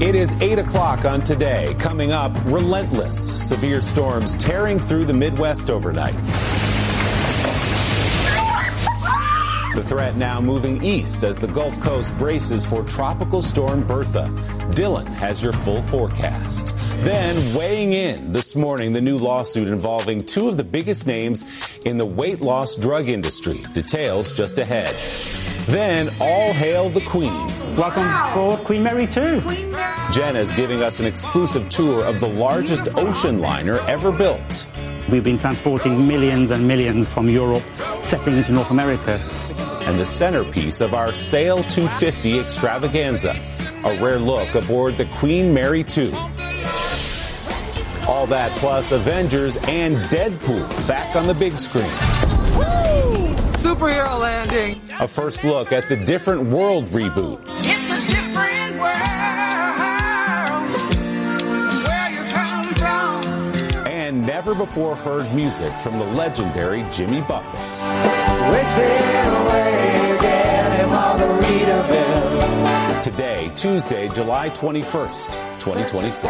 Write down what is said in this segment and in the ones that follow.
It is 8 o'clock on Today. Coming up, relentless severe storms tearing through the Midwest overnight. The threat now moving east as the Gulf Coast braces for Tropical Storm Bertha. Dylan has your full forecast. Then weighing in this morning, the new lawsuit involving two of the biggest names in the weight loss drug industry. Details just ahead. Then all hail the Queen. Welcome aboard Queen Mary 2. Jenna's giving us an exclusive tour of the largest ocean liner ever built. We've been transporting millions and millions from Europe, settling into North America. And the centerpiece of our Sail 250 extravaganza, a rare look aboard the Queen Mary 2. All that plus Avengers and Deadpool back on the big screen. Woo! Superhero landing. A first look at the Different World reboot. It's a different world where you come from. And never before heard music from the legendary Jimmy Buffett. Today, Tuesday, July 21st, 2026.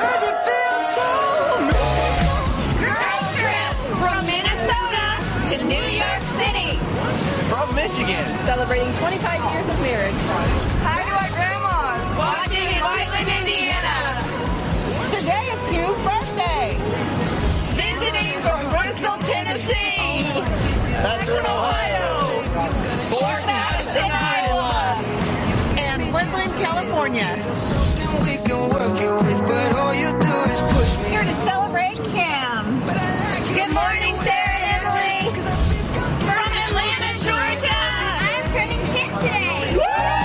Road trip from Minnesota to New York City. From Michigan. Celebrating 25 years of marriage. Hi to our grandmas. Watching in Whiteland, Indiana. Today is Hugh's birthday. Visiting from Bristol, Tennessee. Akron, Ohio. Fort Madison, Iowa. And Woodland, California. We can work it with, but all you do is push me. Here to celebrate Cam. Good morning, Sarah and Emily. From Atlanta, Georgia. I'm turning 10 today.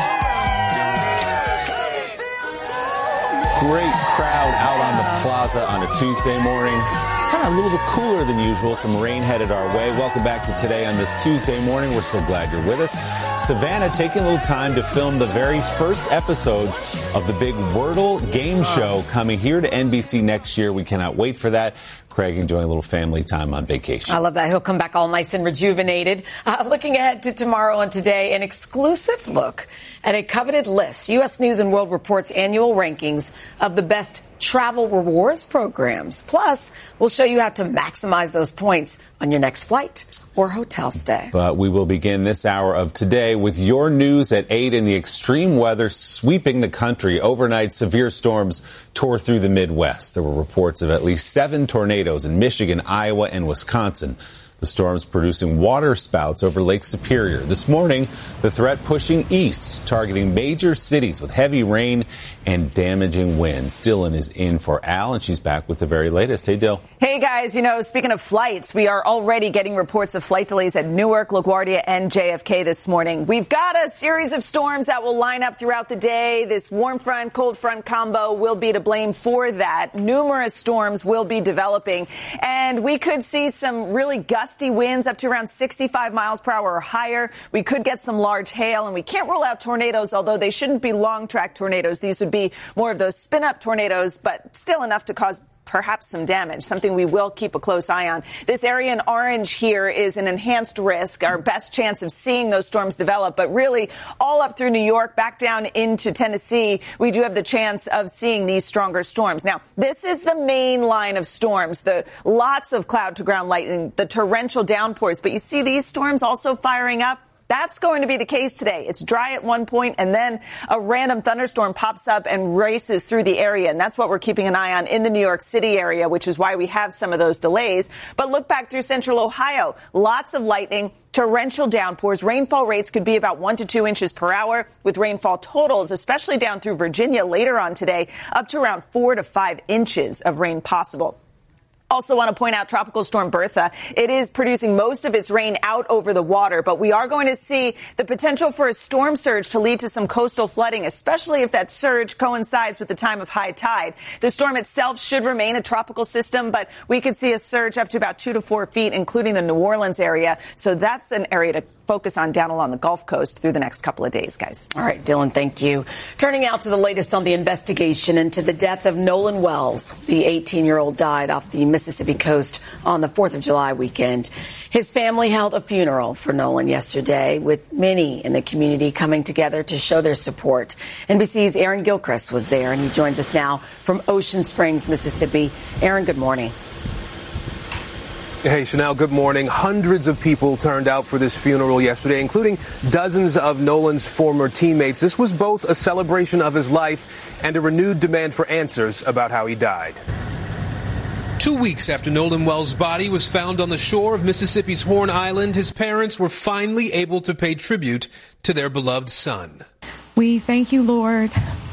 Great crowd out on the plaza on a Tuesday morning. Kind of a little bit cooler than usual. Some rain headed our way. Welcome back to Today on this Tuesday morning. We're so glad you're with us. Savannah taking a little time to film the very first episodes of the big Wordle game show coming here to NBC next year. We cannot wait for that. Craig enjoying a little family time on vacation. I love that. He'll come back all nice and rejuvenated. Looking ahead to tomorrow and today, an exclusive look at a coveted list. U.S. News and World Report's annual rankings of the best travel rewards programs. Plus, we'll show you how to maximize those points on your next flight or hotel stay. But we will begin this hour of Today with your news at 8 in the extreme weather sweeping the country. Overnight, severe storms tore through the Midwest. There were reports of at least 7 tornadoes in Michigan, Iowa, and Wisconsin. The storms producing water spouts over Lake Superior. This morning, the threat pushing east, targeting major cities with heavy rain and damaging winds. Dylan is in for Al, and she's back with the very latest. Hey, Dill. Hey, guys. Speaking of flights, we are already getting reports of flight delays at Newark, LaGuardia, and JFK this morning. We've got a series of storms that will line up throughout the day. This warm front, cold front combo will be to blame for that. Numerous storms will be developing, and we could see some really gusty winds up to around 65 miles per hour or higher. We could get some large hail, and we can't rule out tornadoes, although they shouldn't be long-track tornadoes. These would be more of those spin-up tornadoes, but still enough to cause perhaps some damage, something we will keep a close eye on. This area in orange here is an enhanced risk, our best chance of seeing those storms develop. But really, all up through New York, back down into Tennessee, we do have the chance of seeing these stronger storms. Now, this is the main line of storms, the lots of cloud-to-ground lightning, the torrential downpours. But you see these storms also firing up. That's going to be the case today. It's dry at one point, and then a random thunderstorm pops up and races through the area. And that's what we're keeping an eye on in the New York City area, which is why we have some of those delays. But look back through central Ohio. Lots of lightning, torrential downpours. Rainfall rates could be about 1 to 2 inches per hour, with rainfall totals, especially down through Virginia later on today, up to around 4 to 5 inches of rain possible. Also want to point out Tropical Storm Bertha. It is producing most of its rain out over the water, but we are going to see the potential for a storm surge to lead to some coastal flooding, especially if that surge coincides with the time of high tide. The storm itself should remain a tropical system, but we could see a surge up to about 2 to 4 feet, including the New Orleans area. So that's an area to focus on down along the Gulf Coast through the next couple of days, guys. All right, Dylan, thank you. Turning out to the latest on the investigation into the death of Nolan Wells. The 18-year-old died off the Mississippi coast on the 4th of July weekend. His family held a funeral for Nolan yesterday, with many in the community coming together to show their support. NBC's Aaron Gilchrist was there, and he joins us now from Ocean Springs, Mississippi. Aaron, good morning. Hey, Chanel, good morning. Hundreds of people turned out for this funeral yesterday, including dozens of Nolan's former teammates. This was both a celebration of his life and a renewed demand for answers about how he died. 2 weeks after Nolan Wells' body was found on the shore of Mississippi's Horn Island, his parents were finally able to pay tribute to their beloved son. We thank you, Lord,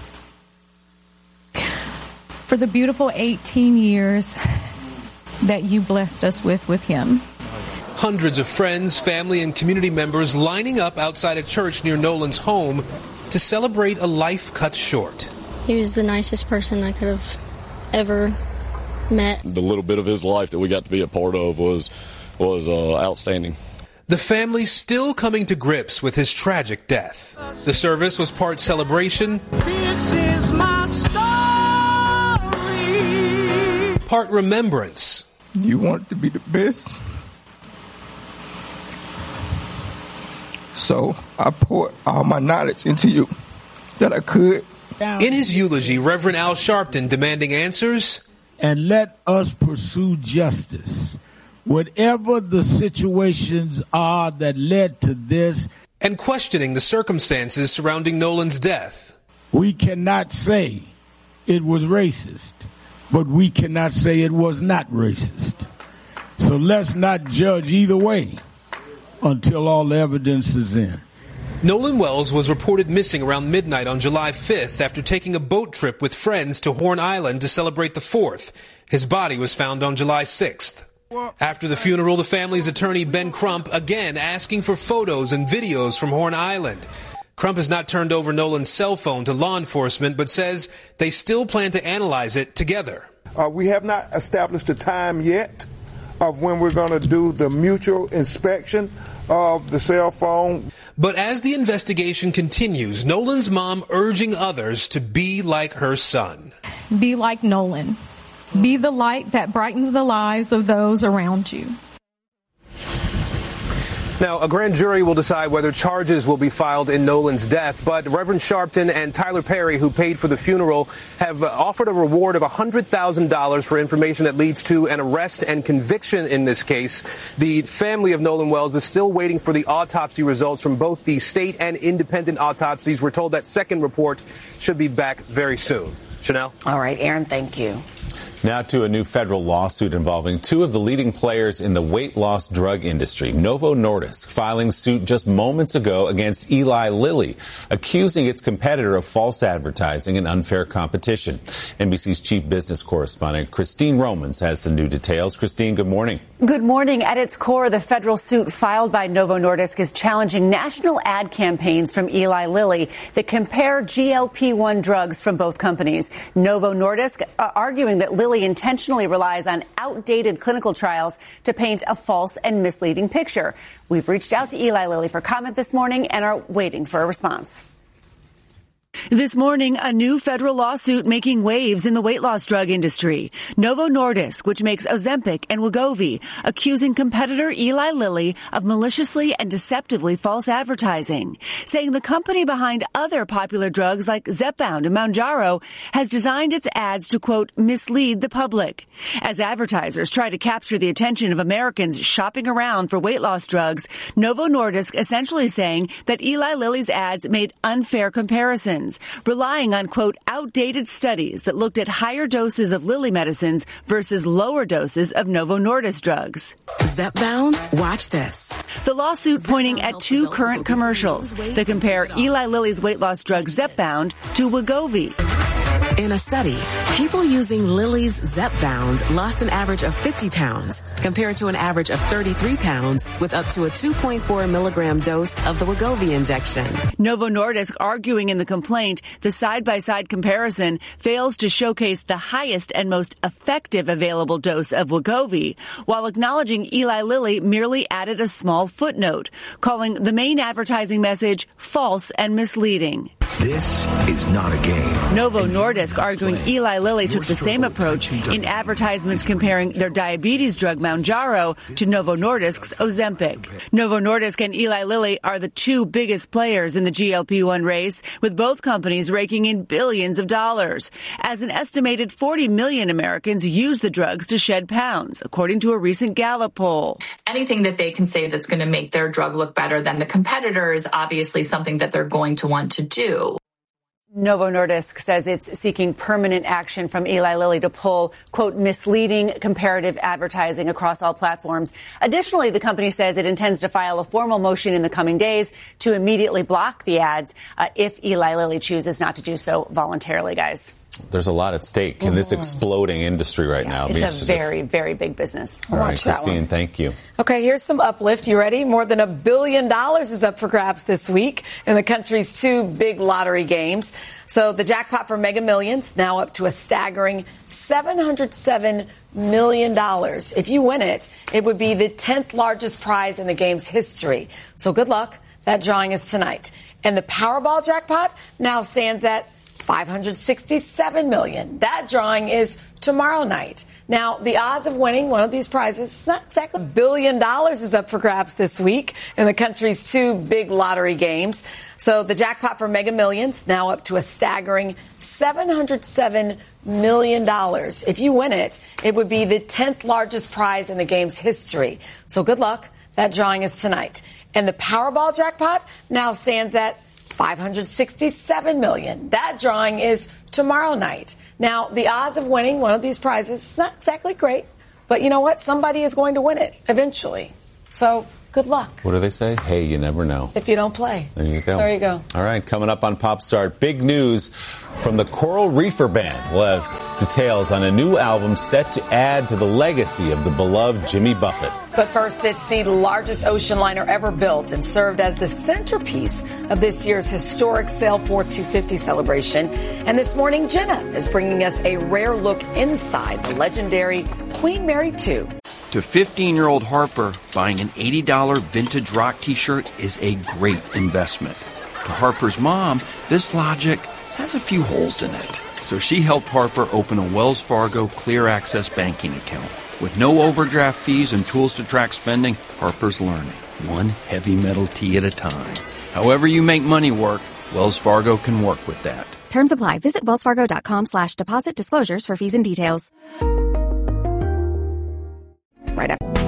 for the beautiful 18 years that you blessed us with him. Hundreds of friends, family, and community members lining up outside a church near Nolan's home to celebrate a life cut short. He was the nicest person I could have ever met. The little bit of his life that we got to be a part of was outstanding. The family still coming to grips with his tragic death. The service was part celebration, This is my story. part remembrance. You want it to be the best. So I poured all my knowledge into you that I could. In his eulogy, Reverend Al Sharpton demanding answers. And let us pursue justice. Whatever the situations are that led to this. And questioning the circumstances surrounding Nolan's death. We cannot say it was racist, but we cannot say it was not racist. So let's not judge either way until all the evidence is in. Nolan Wells was reported missing around midnight on July 5th after taking a boat trip with friends to Horn Island to celebrate the 4th. His body was found on July 6th. After the funeral, the family's attorney Ben Crump again asking for photos and videos from Horn Island. Crump has not turned over Nolan's cell phone to law enforcement, but says they still plan to analyze it together. We have not established a time yet of when we're going to do the mutual inspection of the cell phone. But as the investigation continues, Nolan's mom urging others to be like her son. Be like Nolan. Be the light that brightens the lives of those around you. Now, a grand jury will decide whether charges will be filed in Nolan's death, but Reverend Sharpton and Tyler Perry, who paid for the funeral, have offered a reward of $100,000 for information that leads to an arrest and conviction in this case. The family of Nolan Wells is still waiting for the autopsy results from both the state and independent autopsies. We're told that second report should be back very soon. Chanel? All right, Aaron, thank you. Now to a new federal lawsuit involving two of the leading players in the weight loss drug industry. Novo Nordisk filing suit just moments ago against Eli Lilly, accusing its competitor of false advertising and unfair competition. NBC's chief business correspondent Christine Romans has the new details. Christine, good morning. Good morning. At its core, the federal suit filed by Novo Nordisk is challenging national ad campaigns from Eli Lilly that compare GLP-1 drugs from both companies. Novo Nordisk arguing that Lilly intentionally relies on outdated clinical trials to paint a false and misleading picture. We've reached out to Eli Lilly for comment this morning and are waiting for a response. This morning, a new federal lawsuit making waves in the weight loss drug industry. Novo Nordisk, which makes Ozempic and Wegovy, accusing competitor Eli Lilly of maliciously and deceptively false advertising, saying the company behind other popular drugs like Zepbound and Mounjaro has designed its ads to, quote, mislead the public. As advertisers try to capture the attention of Americans shopping around for weight loss drugs, Novo Nordisk essentially saying that Eli Lilly's ads made unfair comparisons, relying on, quote, outdated studies that looked at higher doses of Lilly medicines versus lower doses of Novo Nordisk drugs. Zepbound, watch this. The lawsuit pointing at two current commercials that compare Eli Lilly's weight loss drug Zepbound to Wegovy. In a study, people using Lilly's Zepbound lost an average of 50 pounds compared to an average of 33 pounds with up to a 2.4 milligram dose of the Wegovy injection. Novo Nordisk arguing in the complaint the side-by-side comparison fails to showcase the highest and most effective available dose of Wegovy, while acknowledging Eli Lilly merely added a small footnote, calling the main advertising message false and misleading. This is not a game. Novo Nordisk arguing Eli Lilly took the same approach in advertisements comparing their diabetes drug Mounjaro to Novo Nordisk's Ozempic. Novo Nordisk and Eli Lilly are the two biggest players in the GLP-1 race, with both companies raking in billions of dollars. As an estimated 40 million Americans use the drugs to shed pounds, according to a recent Gallup poll. Anything that they can say that's going to make their drug look better than the competitor is obviously something that they're going to want to do. Novo Nordisk says it's seeking permanent action from Eli Lilly to pull, quote, misleading comparative advertising across all platforms. Additionally, the company says it intends to file a formal motion in the coming days to immediately block the ads if Eli Lilly chooses not to do so voluntarily, guys. There's a lot at stake in this exploding industry right now. It's a very, very big business. All right, Christine, thank you. Okay, here's some uplift. You ready? More than $1 billion is up for grabs this week in the country's two big lottery games. So the jackpot for Mega Millions now up to a staggering $707 million. If you win it, it would be the 10th largest prize in the game's history. So good luck. That drawing is tonight. And the Powerball jackpot now stands at $567 million. That drawing is tomorrow night. Now, the odds of winning one of these prizes is not exactly $1 billion is up for grabs this week in the country's two big lottery games. So the jackpot for Mega Millions now up to a staggering $707 million. If you win it, it would be the 10th largest prize in the game's history. So good luck. That drawing is tonight. And the Powerball jackpot now stands at $567 million. That drawing is tomorrow night. Now, the odds of winning one of these prizes is not exactly great, but you know what? Somebody is going to win it eventually. So good luck. What do they say? Hey, you never know. If you don't play. There you go. So there you go. All right, coming up on Pop Start, big news from the Coral Reefer Band. We'll have details on a new album set to add to the legacy of the beloved Jimmy Buffett. But first, it's the largest ocean liner ever built and served as the centerpiece of this year's historic Sailport 250 celebration. And this morning, Jenna is bringing us a rare look inside the legendary Queen Mary 2. To 15-year-old Harper, buying an $80 vintage rock t-shirt is a great investment. To Harper's mom, this logic has a few holes in it. So she helped Harper open a Wells Fargo Clear Access banking account. With no overdraft fees and tools to track spending, Harper's learning, one heavy metal tea at a time. However you make money work, Wells Fargo can work with that. Terms apply. Visit wellsfargo.com/deposit disclosures for fees and details. Right up.